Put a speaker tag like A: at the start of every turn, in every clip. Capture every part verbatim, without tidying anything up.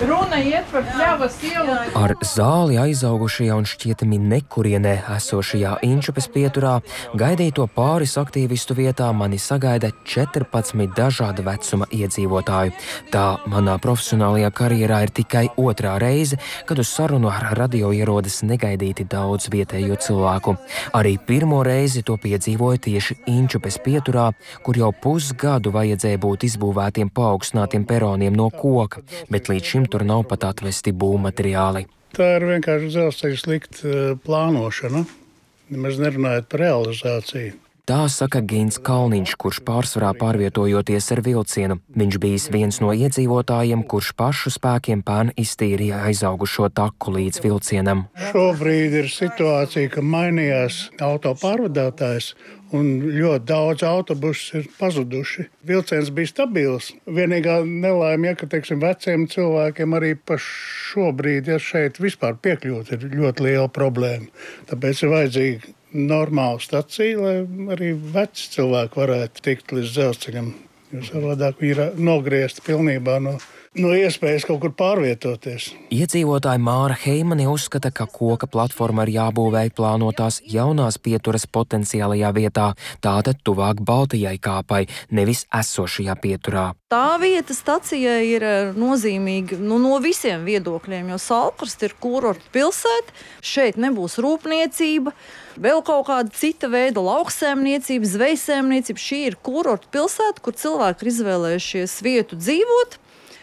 A: Runa iet par Pļavas ielu.
B: Ar zāli aizaugušajā un šķietami nekurienē esošajā Inčupes pieturā gaidīto pāris aktīvistu vietā mani sagaida četrpadsmit dažāda vecuma iedzīvotāju. Tā manā profesionālajā karjerā ir tikai otrā reize, kad uz sarunu ar radio ierodas negaidīti daudz vietējo cilvēku. Arī pirmo reizi to piedzīvoju tieši Inčupes pieturā, kur jau pusgadu vajadzēja būt izbūvētiem paaugstinātiem peroniem no koka, bet līdz šim tur nav pat atvesti būvmateriāli.
C: Tā ir vienkārši dzelzceļa slikta plānošana, nemaz nerunājot par realizāciju.
B: Tā saka Gins Kalniņš, kurš pārsvarā pārvietojoties ar vilcienu. Viņš bijis viens no iedzīvotājiem, kurš pašu spēkiem pērn iztīrīja aizaugušo taku līdz vilcienam.
C: Šobrīd ir situācija, ka mainījās autopārvadātājs un ļoti daudz autobusu ir pazuduši. Vilciens bija stabils. Vienīgā nelaime, ja, ka teiksim, veciem cilvēkiem arī pa šobrīd, ja šeit vispār piekļūt, ir ļoti liela problēma. Tāpēc ir vajadzīga normāla stacija, lai arī veci cilvēki varētu tikt līdz dzelzceļam. Jo savādāk ir nogriezti pilnībā no, no iespējas kaut kur pārvietoties.
B: Iedzīvotāja Māra Heimane uzskata, ka koka platforma ir jābūvē plānotās jaunās pieturas potenciālajā vietā, tātad tuvāk Baltijai kāpai, nevis esošajā pieturā.
D: Tā vieta stacijai ir nozīmīga nu, no visiem viedokļiem, jo Salkrasts ir kurorta pilsēta, šeit nebūs rūpniecība, vēl kaut kāda cita veida lauksēmniecība, zvejsēmniecība. Šī ir kurorta pilsēta, kur cilvēki ir izvēlējušies vietu dzīvot,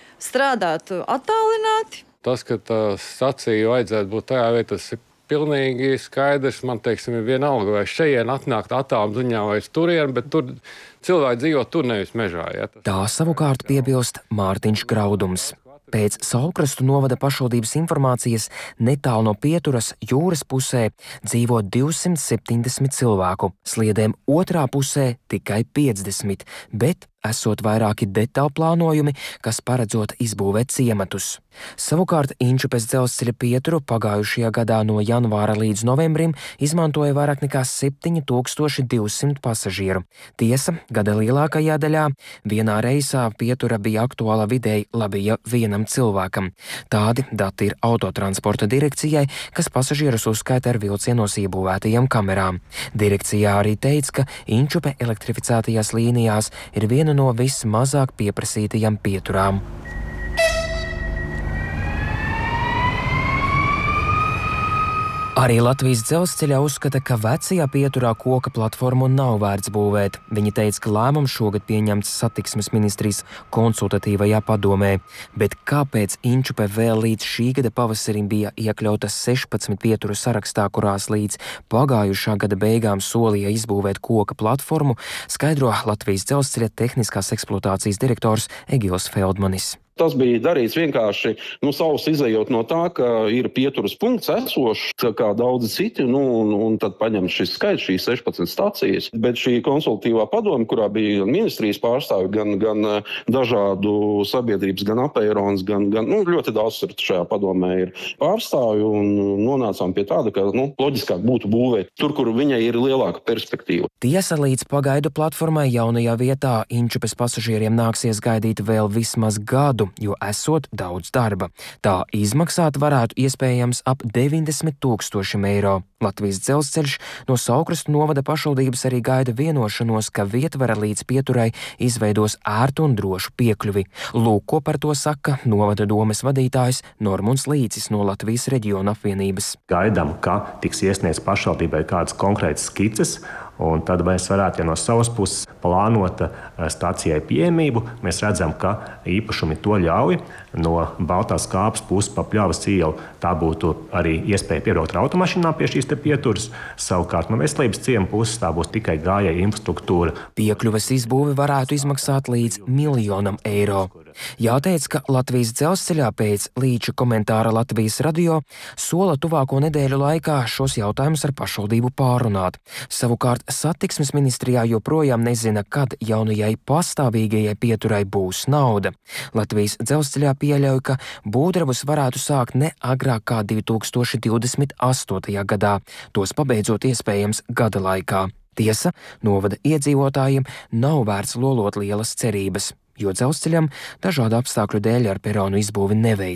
D: strādāt attālināti.
E: Tas, ka tā stacija vajadzētu būt tajā vietā, tas ir pilnīgi skaidrs. Man teiksim, ir vienalga, vai šeit atnākt attālum ziņā vai turien, bet tur cilvēki dzīvo tur nevis mežā. Ja?
B: Tā savukārt piebilst Mārtiņš Graudums. Pēc Salkrastu novada pašvaldības informācijas netālu no pieturas jūras pusē dzīvo divsimt septiņdesmit cilvēku, sliedēm otrā pusē tikai piecdesmit, bet esot vairāki detāli plānojumi, kas paredzot izbūvēt ciematus. Savukārt Inčupes dzelzceļa pieturu pagājušajā gadā no janvāra līdz novembrim izmantoja vairāk nekā septiņi tūkstoši divsimt pasažieru. Tiesa, gada lielākajā daļā vienā reisā pietura bija aktuāla vidēji labija vienam cilvēkam. Tādi dati ir autotransporta direkcijai, kas pasažierus uzskaita ar vilcienos iebūvētajām kamerām. Direkcijā arī teica, ka Inčupe elektrificētajās līnijās ir viena no vismazāk pieprasītajām pieturām. Arī Latvijas dzelzceļā uzskata, ka vecajā pieturā koka platformu nav vērts būvēt. Viņi teica, ka lēmums šogad pieņemts satiksmes ministrijas konsultatīvajā padomē. Bet kāpēc Inčupe vēl līdz šī gada pavasarim bija iekļautas sešpadsmit pieturu sarakstā, kurās līdz pagājušā gada beigām solīja izbūvēt koka platformu, skaidro Latvijas dzelzceļa tehniskās eksploatācijas direktors Egils Feldmanis.
F: Tas bija darīts vienkārši nu, savs izējot no tā, ka ir pieturas punkts esošs, kā daudzi citi, nu, un, un tad paņemt šis skaits, šīs sešpadsmit stācijas. Bet šī konsultatīvā padome, kurā bija ministrijas pārstāvi, gan, gan dažādu sabiedrības, gan apeironas, gan, gan nu, ļoti daudz šajā padomē ir pārstāvi, un nonācām pie tāda, ka nu, loģiskāk būtu būvēt tur, kur viņai ir lielāka perspektīva.
B: Tiesa, līdz pagaidu platformai jaunajā vietā Inčupes pasažieriem nāksies gaidīt vēl vismaz gadu, jo esot daudz darba. Tā izmaksāt varētu iespējams ap deviņdesmit tūkstošiem eiro. Latvijas dzelzceļš no Salkrastu novada pašvaldības arī gaida vienošanos, ka vietvara līdz pieturai izveidos ērtu un drošu piekļuvi. Lūk, ko par to saka novada domes vadītājs Normunds Līcis no Latvijas reģiona apvienības.
G: Gaidām, ka tiks iesniegts pašvaldībai kādas konkrētas skices, un tad mēs varētu, ja no savas puses plānot stacijai pieejamību, mēs redzam, ka īpašumi to ļauj. No Baltās kāpas puses pa Pļavas ielu tā būtu arī iespēja piebraukt ar automašīnām pie šīs te pieturas. Savukārt no Veselības ciema puses tā būs tikai gājēja infrastruktūra.
B: Piekļuves izbūve varētu izmaksāt līdz miljonam eiro. Jāteic, ka Latvijas dzelzceļā pēc Līča komentāra Latvijas radio sola tuvāko nedēļu laikā šos jautājumus ar pašvaldību pārunāt. Savukārt satiksmes ministrijā joprojām nezina, kad jaunajai pastāvīgajai pieturai būs nauda. Latvijas dzelzceļā pieļauj, ka būvdarbus varētu sākt ne agrāk kā divi tūkstoši divdesmit astotajā gadā, tos pabeidzot iespējams gada laikā. Tiesa, novada iedzīvotājiem nav vērts lolot lielas cerības, jo dzelzceļam dažādu apstākļu dēļ ar peronu izbūvi neveic.